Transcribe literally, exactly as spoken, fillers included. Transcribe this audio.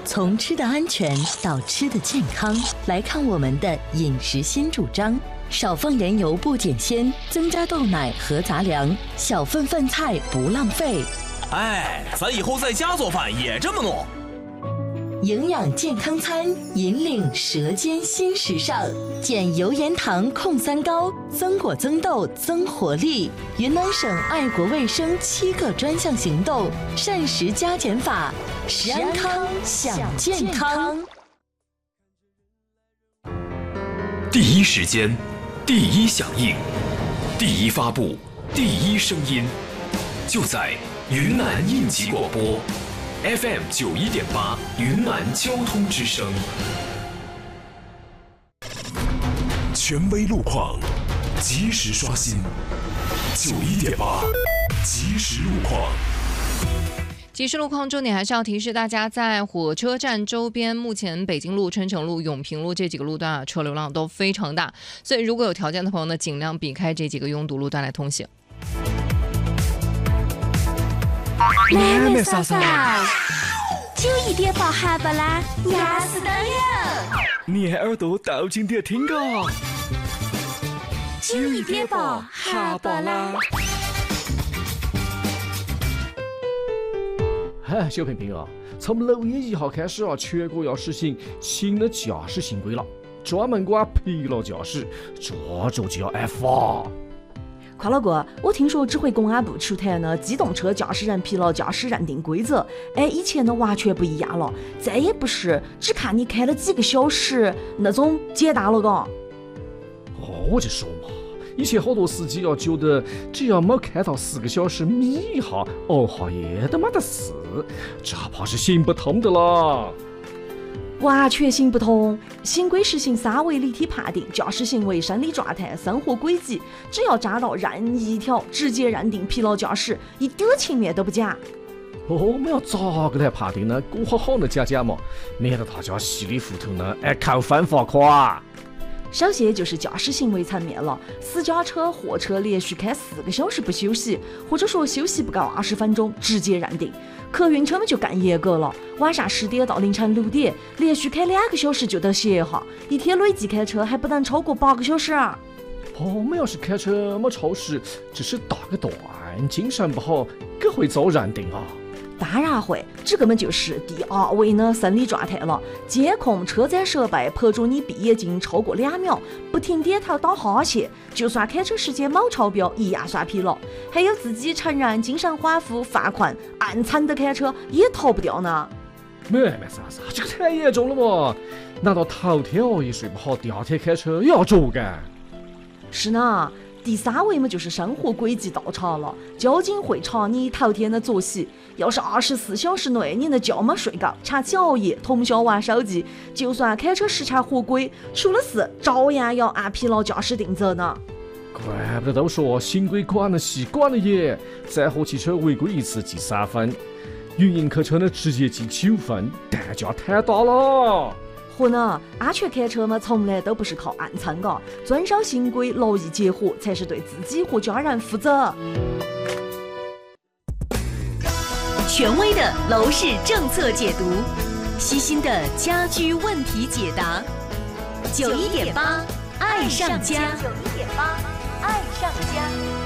从吃的安全到吃的健康，来看我们的饮食新主张：少放盐油不减鲜，增加豆奶和杂粮，小份饭菜不浪费。 哎，咱以后在家做饭也这么弄。 营养健康餐，引领舌尖新时尚，减油盐糖控三高，增果增豆增活力。云南省爱国卫生七个专项行动，膳食加减法，食安康享健康。 第一时间，第一响应，第一发布，第一声音，就在云南应急广播。F M 九一点八，云南交通之声。权威路况，及时刷新。九一点八，及时路况。 即时路况重点还是要提示大家，在火车站周边，目前北京路、春城路、永平路这几个路段啊，车流量都非常大，所以如果有条件的朋友呢，尽量避开这几个拥堵路段来通行。 妹妹嫂嫂，九一点八哈巴啦，压死当有。 你耳朵倒进点听个。 九一点八哈巴啦。 嗨，小平平啊，从六月一号开始啊，全国要实行新的驾驶行规了，专门管疲劳驾驶，这就叫挨罚。 快乐哥，我听说指挥公安部出台呢机动车驾驶人疲劳驾驶认定规则，哎，以前呢完全不一样了，再也不是只看你开了几个小时那种简单了，嘎。 哦，我就说嘛，以前好多司机要觉得只要没开到四个小时，眯一下，哦哈耶都没得事，这怕是行不通的啦。 完全行不通。新规实行三维立体判定驾驶行为生理状态、生活轨迹，只要抓到任意一条，直接认定疲劳驾驶，一点情面都不假。 哦，我们要咋个来判定呢？过好好的讲讲嘛，免得大家稀里糊涂呢，哎，扣分罚款。 首先就是驾驶行为层面了，私家车、货车连续开四个小时不休息，或者说休息不够二十分钟，直接认定。客运车们就更严格了，晚上十点到凌晨六点，连续开两个小时就得歇一下，一天累计开车还不能超过八个小时。哦， 我们要是开车没超时，只是打个盹，精神不好，更会遭认定啊。 当然会，这根本就是第二位的生理状态了。监控车载设备拍住你闭眼睛超过两秒，不停点头打哈欠，就算开车时间冇超标，一样算疲劳。还有自己承认精神恍惚、犯困、暗惨的开车也逃不掉呢。 妹妹啥啥，这个太严重了嘛！难道头天熬夜睡不好，第二天开车也要着干？ 是呢。第三位嘛，就是生活轨迹倒查了。交警会查你头天的作息，要是二十四小时内你的觉没睡够，长期熬夜，通宵玩手机，就算开车时常合规，出了事照样要按疲劳驾驶定责呢。 怪不得都说新规管得细，管得严，载货汽车违规一次记三分，运营客车呢直接记九分，代价太大了。 嚯呢，安全开车嘛，从来都不是靠暗撑嘎，遵守新规，劳逸结合，才是对自己和家人负责。 权威的楼市政策解读，细心的家居问题解答。九一点八，爱上家。九一点八，爱上家。